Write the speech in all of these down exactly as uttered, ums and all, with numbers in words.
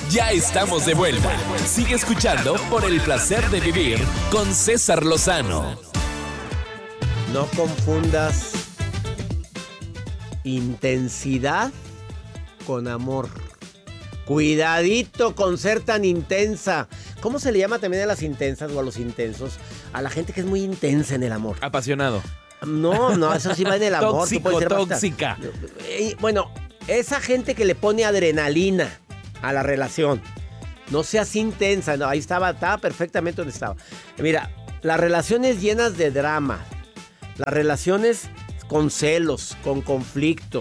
Ya estamos de vuelta. Sigue escuchando por el placer de vivir con César Lozano. No confundas intensidad con amor. Cuidadito con ser tan intensa. ¿Cómo se le llama también a las intensas o a los intensos? A la gente que es muy intensa en el amor. Apasionado. No, no, eso sí va en el amor. Tóxico, tóxica. Bueno, esa gente que le pone adrenalina a la relación. No seas intensa. No, ahí estaba, estaba perfectamente donde estaba. Mira, las relaciones llenas de drama. Las relaciones con celos, con conflicto.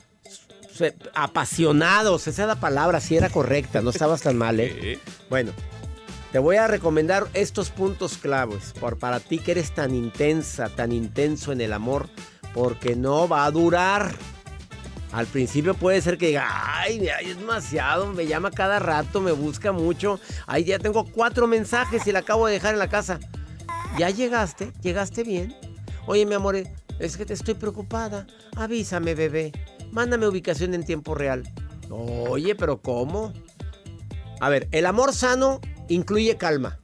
Apasionados, esa es la palabra, sí era correcta, no estabas tan mal, ¿eh? Bueno, te voy a recomendar estos puntos claves por, para ti que eres tan intensa, tan intenso en el amor, porque no va a durar. Al principio puede ser que diga, ay, es demasiado, me llama cada rato, me busca mucho. Ay, ya tengo cuatro mensajes y la acabo de dejar en la casa. ¿Ya llegaste? ¿Llegaste bien? Oye, mi amor, es que te estoy preocupada. Avísame, bebé. Mándame ubicación en tiempo real. Oye, ¿pero cómo? A ver, el amor sano incluye calma.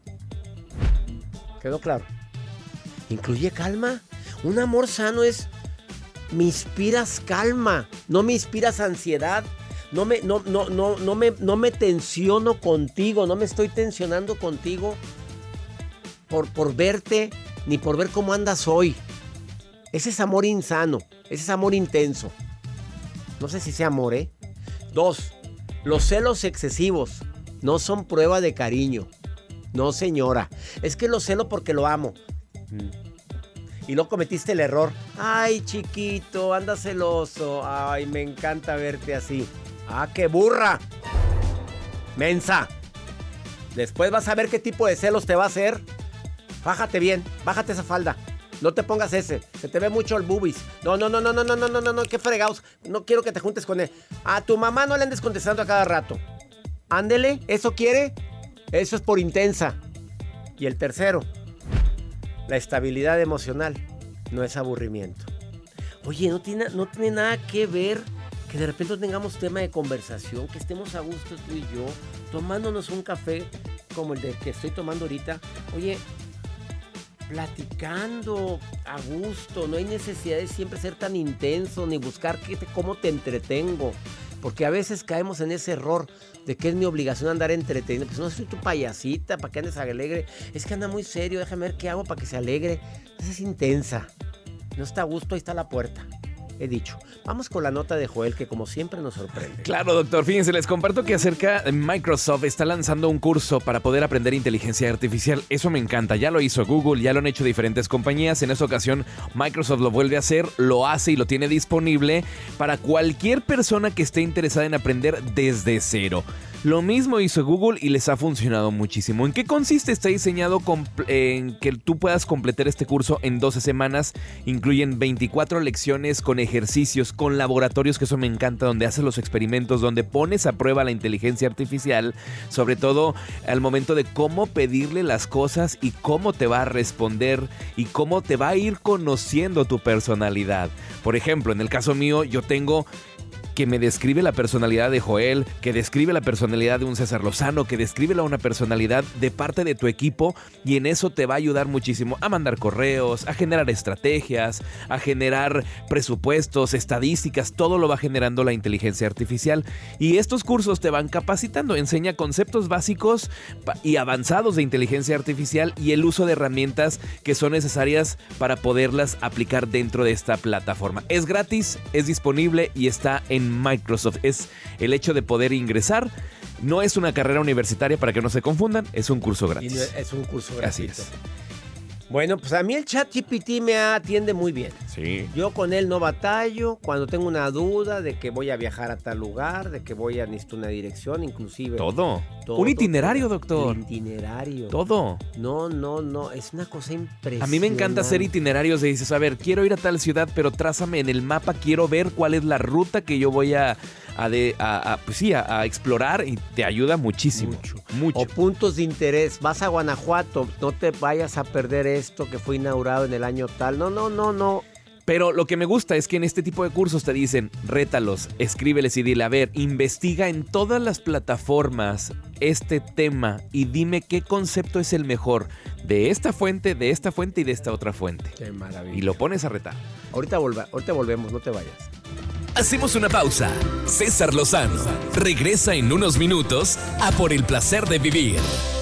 ¿Quedó claro? ¿Incluye calma? Un amor sano es... Me inspiras calma, no me inspiras ansiedad. No me, no, no, no, no me, no me tensiono contigo, no me estoy tensionando contigo por, por verte, ni por ver cómo andas hoy. Ese es amor insano, ese es amor intenso. No sé si sea amor, ¿eh? Dos, los celos excesivos no son prueba de cariño. No, señora. Es que lo celo porque lo amo. Mm. Y luego cometiste el error. Ay, chiquito, anda celoso. Ay, me encanta verte así. Ah, qué burra. Mensa. Después vas a ver qué tipo de celos te va a hacer. Bájate bien, bájate esa falda. No te pongas ese, se te ve mucho el boobies. No, no, no, no, no, no, no, no, no, no, qué fregados. No quiero que te juntes con él. A tu mamá no le andes contestando a cada rato. Ándele, ¿eso quiere? Eso es por intensa. Y el tercero, la estabilidad emocional no es aburrimiento. Oye, no tiene, no tiene nada que ver que de repente tengamos tema de conversación, que estemos a gusto tú y yo, tomándonos un café como el de que estoy tomando ahorita. Oye, platicando a gusto, no hay necesidad de siempre ser tan intenso ni buscar que te, cómo te entretengo, porque a veces caemos en ese error de que es mi obligación andar entreteniendo. Pues no soy tu payasita, para que andes alegre, es que anda muy serio, déjame ver qué hago para que se alegre. Esa es intensa, no está a gusto, ahí está la puerta. He dicho. Vamos con la nota de Joel, que como siempre nos sorprende. Claro, doctor. Fíjense, les comparto que acerca de Microsoft está lanzando un curso para poder aprender inteligencia artificial. Eso me encanta. Ya lo hizo Google, ya lo han hecho diferentes compañías. En esta ocasión, Microsoft lo vuelve a hacer, lo hace y lo tiene disponible para cualquier persona que esté interesada en aprender desde cero. Lo mismo hizo Google y les ha funcionado muchísimo. ¿En qué consiste? Está diseñado en que tú puedas completar este curso en doce semanas. Incluyen veinticuatro lecciones con ejercicios, con laboratorios, que eso me encanta, donde haces los experimentos, donde pones a prueba la inteligencia artificial, sobre todo al momento de cómo pedirle las cosas y cómo te va a responder y cómo te va a ir conociendo tu personalidad. Por ejemplo, en el caso mío, yo tengo... que me describe la personalidad de Joel, que describe la personalidad de un César Lozano, que describe una personalidad de parte de tu equipo, y en eso te va a ayudar muchísimo a mandar correos, a generar estrategias, a generar presupuestos, estadísticas. Todo lo va generando la inteligencia artificial, y estos cursos te van capacitando, enseña conceptos básicos y avanzados de inteligencia artificial y el uso de herramientas que son necesarias para poderlas aplicar dentro de esta plataforma. Es gratis, es disponible y está en Microsoft. Es el hecho de poder ingresar. No es una carrera universitaria, para que no se confundan, es un curso gratis. Y es un curso gratis. Así es. Bueno, pues a mí el ChatGPT me atiende muy bien. Sí. Yo con él no batallo. Cuando tengo una duda de que voy a viajar a tal lugar, de que voy a necesitar una dirección, inclusive. Todo. todo un itinerario, doctor. Un itinerario. Todo. No, no, no. Es una cosa impresionante. A mí me encanta hacer itinerarios de dices, a ver, quiero ir a tal ciudad, pero trázame en el mapa, quiero ver cuál es la ruta que yo voy a... A, de, a, a, pues sí, a, a explorar, y te ayuda muchísimo. Mucho. Mucho. O puntos de interés. Vas a Guanajuato, no te vayas a perder esto que fue inaugurado en el año tal. No, no, no, no. Pero lo que me gusta es que en este tipo de cursos te dicen, rétalos, escríbeles y dile, a ver, investiga en todas las plataformas este tema y dime qué concepto es el mejor de esta fuente, de esta fuente y de esta otra fuente. Qué maravilla. Y lo pones a retar. Ahorita, volva, ahorita volvemos, no te vayas. Hacemos una pausa. César Lozano regresa en unos minutos a Por el Placer de Vivir.